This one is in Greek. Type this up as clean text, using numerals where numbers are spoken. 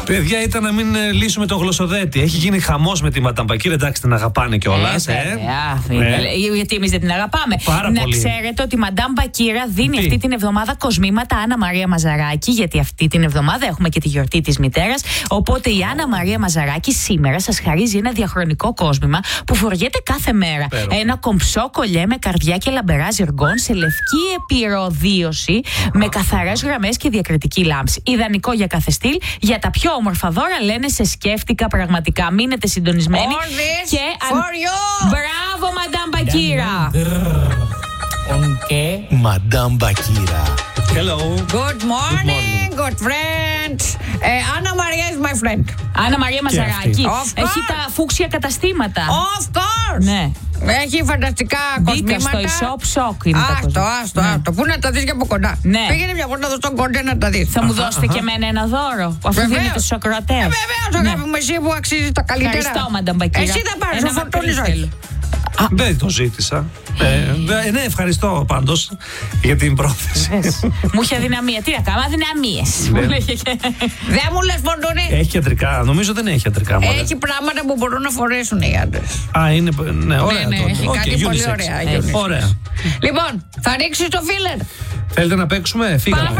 Παιδιά, ήταν να μην λύσουμε το γλωσσοδέτη. Έχει γίνει χαμός με τη Μαντάμ Μπακίρα. Εντάξει, την αγαπάνε κιόλας. Γιατί εμείς δεν την αγαπάμε. Πάρα να πολύ. ξέρετε ότι η Μαντάμ Μπακίρα δίνει αυτή την εβδομάδα κοσμήματα Άννα Μαρία Μαζαράκη, γιατί αυτή την εβδομάδα έχουμε και τη γιορτή της μητέρας. Οπότε η Άννα Μαρία Μαζαράκη σήμερα σας χαρίζει ένα διαχρονικό κόσμημα που φοριέται κάθε μέρα. Ένα κομψό κολλιέ με καρδιά και λαμπερά ζυργών σε λευκή επιρροδίωση με καθαρές γραμμές και διακριτική λάμψη. Ιδανικό για κάθε στυλ. Για τα πιο όμορφα δώρα λένε σε σκέφτηκα πραγματικά. Μείνετε συντονισμένοι. Και Μπράβο, Μαντάμ Μπακίρα! Μαντάμ Μπακίρα. Hello. Good morning, good friends. Anna Maria is my friend. Άννα Μαρία Μαζαράκη. Έχει course. τα φούξια καταστήματα. Of course. Ναι. Έχει φανταστικά Μπήκα κοσμήματα. στο e-shop shop είναι τα κοσμήματα. Άστο. Πού να τα δεις και από κοντά. Ναι. Πήγαινε μια φορά στον κοντέ να τα δεις. Θα μου δώσετε και εμένα ένα δώρο, αφού Βεβαίως. δίνετε στους ακροατές. Βεβαίως, αγάπη μου, εσύ που αξίζει τα καλύτερα. Ευχαριστώ, Μαντάμ Μπακίρα. Εσύ θα πάρεις, Ένα ο Φορτούνης μακρύ όχι. Δεν το ζήτησα. Ναι, ευχαριστώ πάντως για την πρόθεση. Μου είχε αδυναμία. Τι να κάνω, αδυναμίες. Μου λέγε και- Δεν μου λες, Φορτούνη. Έχει ιατρικά, νομίζω δεν έχει ιατρικά. μάλλον. Έχει πράγματα που μπορούν να φορέσουν οι άντρες. Α, είναι. Ναι, ωραία. Ναι, τότε. έχει Οκ, κάτι πολύ unisex. ωραία. Ωραία. Λοιπόν, θα ρίξεις το φίλερ. Θέλετε να παίξουμε, φύγαμε.